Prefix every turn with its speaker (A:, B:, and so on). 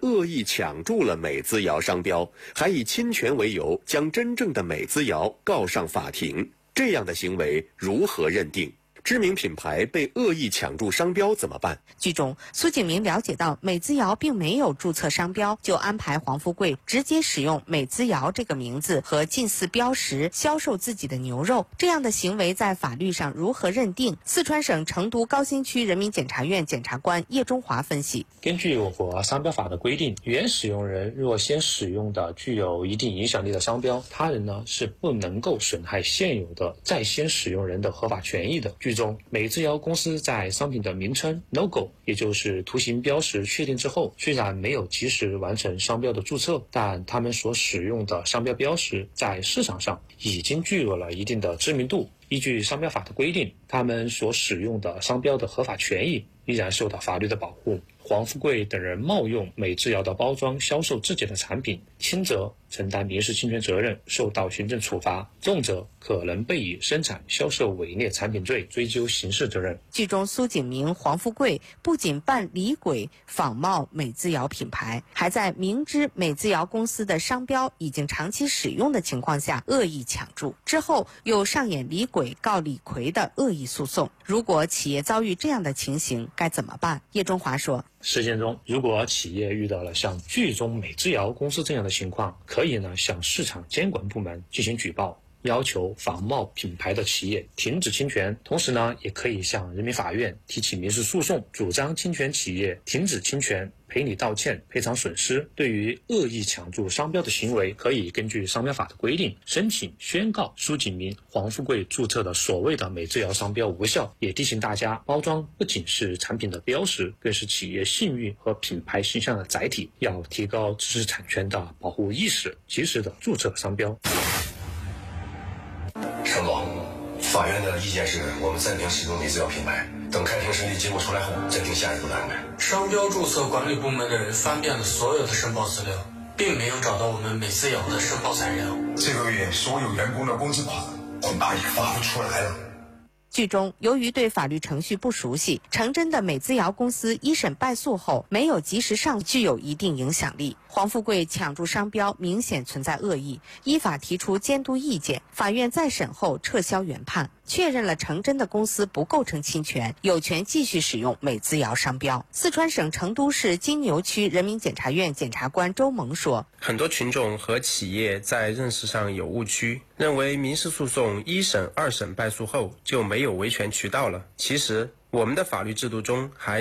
A: 恶意抢注了美滋瑶商标，还以侵权为由将真正的美滋瑶告上法庭，这样的行为如何认定？知名品牌被恶意抢注商标怎么办？
B: 剧中，苏景明了解到美滋瑶并没有注册商标，就安排黄富贵直接使用美滋瑶这个名字和近似标识销售自己的牛肉。这样的行为在法律上如何认定？四川省成都高新区人民检察院检察官叶中华分析：
C: 根据我国商标法的规定，原使用人若先使用的具有一定影响力的商标，他人呢是不能够损害现有的在先使用人的合法权益的。剧中，美滋瑶公司在商品的名称 logo， 也就是图形标识确定之后，虽然没有及时完成商标的注册，但他们所使用的商标标识在市场上已经具有了一定的知名度。依据商标法的规定，他们所使用的商标的合法权益依然受到法律的保护。黄富贵等人冒用美滋瑶的包装销售自己的产品，轻则承担民事侵权责任，受到行政处罚，重则可能被以生产销售伪劣产品罪追究刑事责任。
B: 剧中苏景明、黄富贵不仅扮李鬼仿冒美滋瑶品牌，还在明知美滋瑶公司的商标已经长期使用的情况下恶意抢注，之后又上演李鬼告李逵的恶意诉讼。如果企业遭遇这样的情形该怎么办？叶中华说，
C: 实践中，如果企业遇到了像剧中美滋瑶公司这样的情况，可以向市场监管部门进行举报，要求仿冒品牌的企业停止侵权，同时也可以向人民法院提起民事诉讼，主张侵权企业停止侵权，赔礼道歉，赔偿损失。对于恶意抢注商标的行为，可以根据商标法的规定申请宣告苏景明、黄富贵注册的所谓的美滋瑶商标无效。也提醒大家，包装不仅是产品的标识，更是企业信誉和品牌形象的载体，要提高知识产权的保护意识，及时的注册商标。
D: 沈总，法院的意见是我们暂停使用美滋瑶品牌，等开庭审理结果出来后暂停下一步的安排。
E: 商标注册管理部门的人翻遍了所有的申报资料，并没有找到我们美滋瑶的申报材料。
D: 这个月所有员工的工资款恐怕也发不出来了。
B: 剧中，由于对法律程序不熟悉，成真的美滋瑶公司一审败诉后没有及时上，具有一定影响力。黄富贵抢注商标明显存在恶意，依法提出监督意见，法院再审后撤销原判，确认了成真的公司不构成侵权，有权继续使用美滋瑶商标。四川省成都市金牛区人民检察院检察官周萌说，
F: 很多群众和企业在认识上有误区，认为民事诉讼一审、二审败诉后就没有维权渠道了。其实我们的法律制度中还